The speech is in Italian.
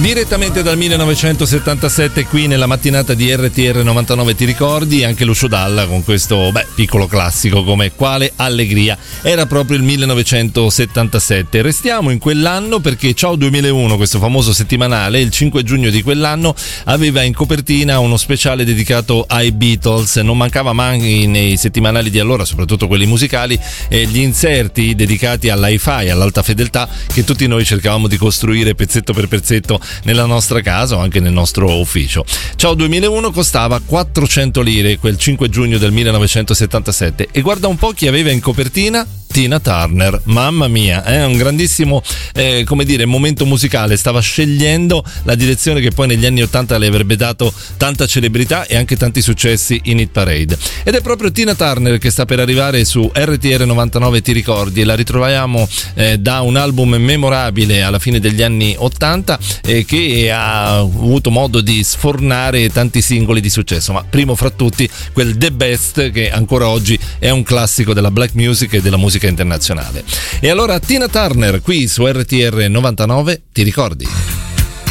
Direttamente dal 1977 qui nella mattinata di RTR 99 ti ricordi anche Lucio Dalla con questo piccolo classico come Quale Allegria. Era proprio il 1977. Restiamo in quell'anno perché Ciao 2001, questo famoso settimanale, il 5 giugno di quell'anno aveva in copertina uno speciale dedicato ai Beatles. Non mancava mai nei settimanali di allora, soprattutto quelli musicali, gli inserti dedicati all'hi-fi, all'alta fedeltà che tutti noi cercavamo di costruire pezzetto per pezzetto nella nostra casa o anche nel nostro ufficio. Ciao 2001 costava 400 lire quel 5 giugno del 1977 e guarda un po' chi aveva in copertina Tina Turner. Mamma mia, è un grandissimo momento musicale. Stava scegliendo la direzione che poi negli anni 80 le avrebbe dato tanta celebrità e anche tanti successi in hit parade. Ed è proprio Tina Turner che sta per arrivare su RTR 99 ti ricordi, e la ritroviamo da un album memorabile alla fine degli anni 80 che ha avuto modo di sfornare tanti singoli di successo, ma primo fra tutti quel The Best, che ancora oggi è un classico della black music e della musica internazionale. E allora Tina Turner qui su RTR 99 ti ricordi?